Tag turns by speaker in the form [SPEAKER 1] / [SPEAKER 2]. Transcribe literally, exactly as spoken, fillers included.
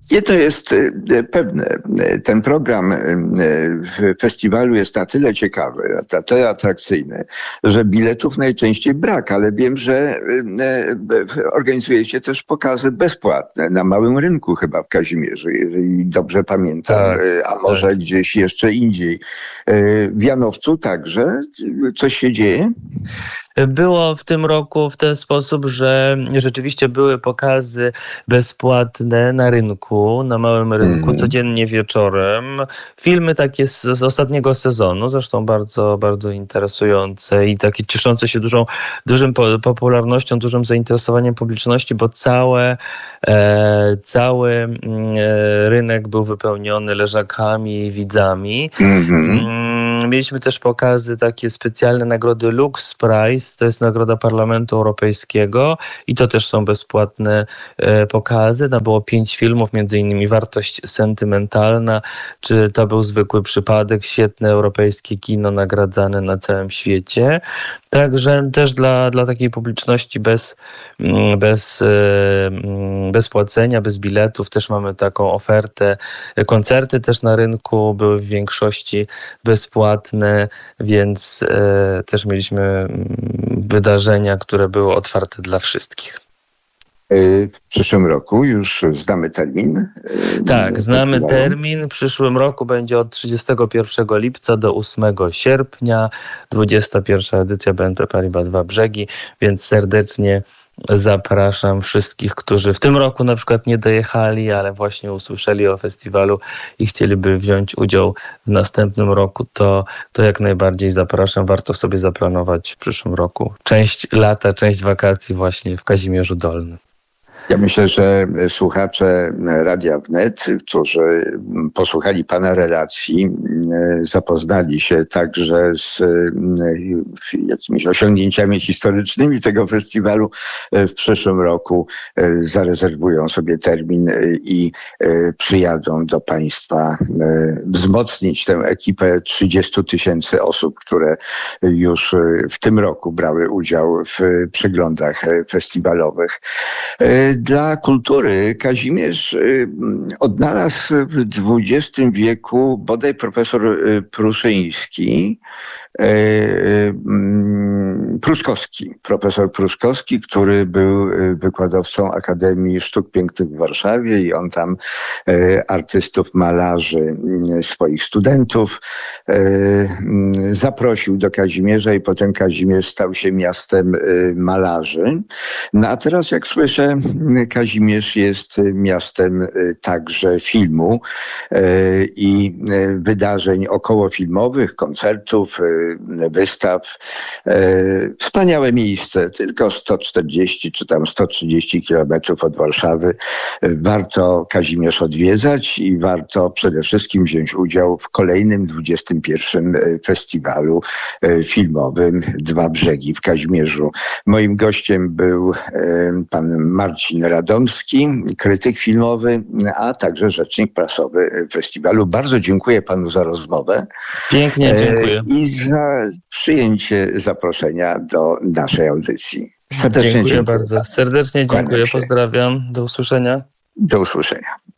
[SPEAKER 1] Jedno jest pewne, ten program w festiwalu jest na tyle ciekawy, na tyle atrakcyjny, że biletów najczęściej brak, ale wiem, że organizujecie też pokazy bezpłatne na Małym Rynku chyba w Kazimierzu, jeżeli dobrze pamiętam, tak, a może tak. gdzieś jeszcze indziej. W Janowcu także coś się dzieje?
[SPEAKER 2] Było w tym roku w ten sposób, że rzeczywiście były pokazy bezpłatne na rynku, na Małym Rynku, mm. codziennie wieczorem. Filmy takie z, z ostatniego sezonu, zresztą bardzo, bardzo interesujące i takie cieszące się dużą, dużą popularnością, dużym zainteresowaniem publiczności, bo całe, e, cały e, rynek był wypełniony leżakami, widzami. Mm-hmm. Mieliśmy też pokazy, takie specjalne nagrody Lux Prize, to jest nagroda Parlamentu Europejskiego i to też są bezpłatne e, pokazy. Tam było pięć filmów, między innymi Wartość sentymentalna, czy To był zwykły przypadek, świetne europejskie kino nagradzane na całym świecie. Także też dla, dla takiej publiczności bez, bez, bez płacenia, bez biletów też mamy taką ofertę. Koncerty też na rynku były w większości bezpłatne, więc e, też mieliśmy wydarzenia, które były otwarte dla wszystkich.
[SPEAKER 1] W przyszłym roku już znamy termin?
[SPEAKER 2] Tak, znamy termin. W przyszłym roku będzie od trzydziestego pierwszego lipca do ósmego sierpnia, dwudziesta pierwsza edycja B N P Paribas Dwa Brzegi, więc serdecznie zapraszam wszystkich, którzy w tym roku na przykład nie dojechali, ale właśnie usłyszeli o festiwalu i chcieliby wziąć udział w następnym roku, to, to jak najbardziej zapraszam. Warto sobie zaplanować w przyszłym roku część lata, część wakacji właśnie w Kazimierzu Dolnym.
[SPEAKER 1] Ja myślę, że słuchacze Radia Wnet, którzy posłuchali Pana relacji, zapoznali się także z jakimiś osiągnięciami historycznymi tego festiwalu. W przyszłym roku zarezerwują sobie termin i przyjadą do Państwa wzmocnić tę ekipę trzydziestu tysięcy osób, które już w tym roku brały udział w przeglądach festiwalowych. Dla kultury Kazimierz odnalazł w dwudziestym wieku bodaj profesor Pruszyński, Pruszkowski, profesor Pruszkowski, który był wykładowcą Akademii Sztuk Pięknych w Warszawie i on tam artystów, malarzy, swoich studentów zaprosił do Kazimierza i potem Kazimierz stał się miastem malarzy. No a teraz, jak słyszę, Kazimierz jest miastem także filmu i wydarzeń okołofilmowych, koncertów, wystaw. Wspaniałe miejsce, tylko sto czterdzieści czy tam sto trzydzieści kilometrów od Warszawy. Warto Kazimierz odwiedzać i warto przede wszystkim wziąć udział w kolejnym dwudziestym pierwszym festiwalu filmowym Dwa Brzegi w Kazimierzu. Moim gościem był pan Marcin Radomski, krytyk filmowy, a także rzecznik prasowy festiwalu. Bardzo dziękuję panu za rozmowę.
[SPEAKER 2] Pięknie dziękuję.
[SPEAKER 1] I za przyjęcie zaproszenia do naszej audycji.
[SPEAKER 2] Serdecznie dziękuję, dziękuję bardzo. Serdecznie dziękuję. Pozdrawiam. Do usłyszenia.
[SPEAKER 1] Do usłyszenia.